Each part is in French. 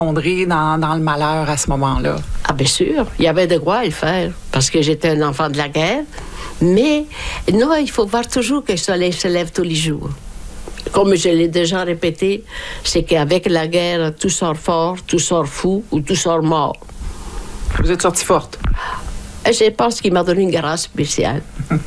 dans le malheur à ce moment-là? Ah, bien sûr, il y avait de quoi à le faire, parce que j'étais un enfant de la guerre. Mais non, il faut voir toujours que le soleil se lève tous les jours. Comme je l'ai déjà répété, c'est qu'avec la guerre, tout sort fort, tout sort fou ou tout sort mort. Vous êtes sortie forte? Je pense qu'il m'a donné une grâce spéciale.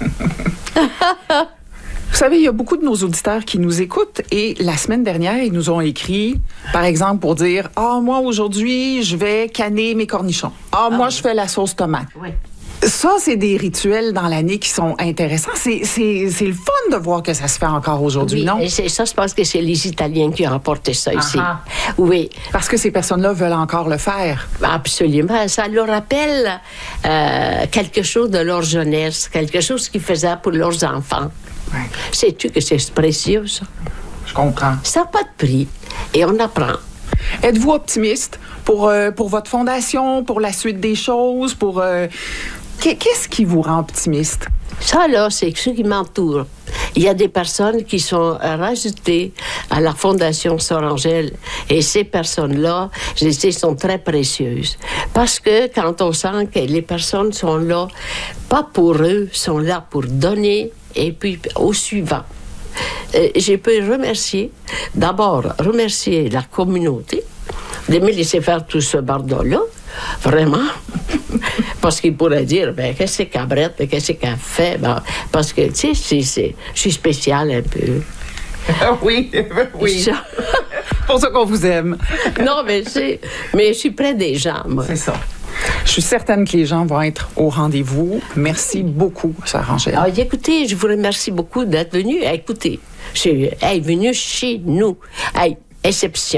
Vous savez, il y a beaucoup de nos auditeurs qui nous écoutent et la semaine dernière, ils nous ont écrit, par exemple, pour dire « Ah, moi, aujourd'hui, je vais canner mes cornichons. Ah, moi, je fais la sauce tomate. Oui. » Ça, c'est des rituels dans l'année qui sont intéressants. C'est le fun de voir que ça se fait encore aujourd'hui, Oui, non? et ça, je pense que c'est les Italiens qui ont apporté ça ici. Uh-huh. Oui. Parce que ces personnes-là veulent encore le faire. Absolument. Ça leur rappelle quelque chose de leur jeunesse, quelque chose qu'ils faisaient pour leurs enfants. Ouais. Sais-tu que c'est précieux, ça? Je comprends. Ça n'a pas de prix. Et on apprend. Êtes-vous optimiste pour votre fondation, pour la suite des choses, pour... Qu'est-ce qui vous rend optimiste? Ça, là, c'est ceux qui m'entourent. Il y a des personnes qui sont rajoutées à la Fondation Sœur Angèle. Et ces personnes-là, je sais, sont très précieuses. Parce que quand on sent que les personnes sont là, pas pour eux, sont là pour donner, et puis au suivant. Je peux d'abord remercier la communauté de me laisser faire tout ce bordel-là. Vraiment. Parce qu'il pourrait dire, ben, qu'est-ce que c'est Cabrette, qu'est-ce qu'elle fait? Ben, parce que, tu sais, je suis spéciale un peu. Oui, oui. C'est pour ça qu'on vous aime. Non, mais je suis près des gens, moi. C'est ça. Je suis certaine que les gens vont être au rendez-vous. Merci beaucoup, Sœur Angèle. Ah, écoutez, je vous remercie beaucoup d'être venu. Écoutez, venu chez nous. Exception.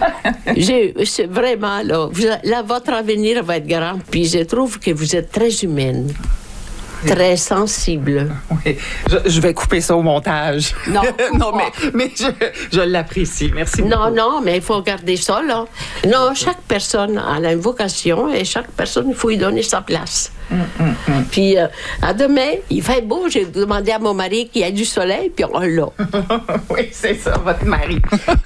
C'est vraiment, là, votre avenir va être grand. Puis je trouve que vous êtes très humaine. Très sensible. Oui. Je vais couper ça au montage. Non, non mais je l'apprécie. Merci beaucoup. Non, mais il faut garder ça, là. Non, chaque personne a une vocation et chaque personne, il faut lui donner sa place. Puis, à demain, il fait beau. J'ai demandé à mon mari qu'il y ait du soleil, puis on l'a. Oui, c'est ça, votre mari.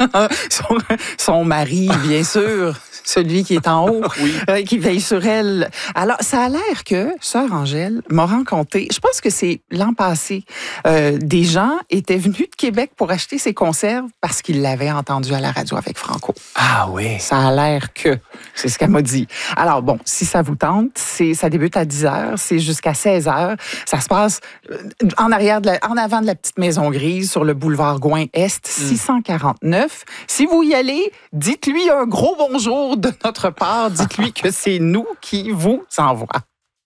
son mari, bien sûr. Celui qui est en haut, qui veille sur elle. Alors, ça a l'air que Sœur Angèle m'a rencontré, je pense que c'est l'an passé, des gens étaient venus de Québec pour acheter ses conserves parce qu'ils l'avaient entendu à la radio avec Franco. Ah oui. Ça a l'air que, c'est ce qu'elle m'a dit. Alors bon, si ça vous tente, ça débute à 10h, c'est jusqu'à 16h. Ça se passe en avant de la petite maison grise sur le boulevard Gouin-Est, 649. Si vous y allez, dites-lui un gros bonjour de notre part. Dites-lui que c'est nous qui vous envoie.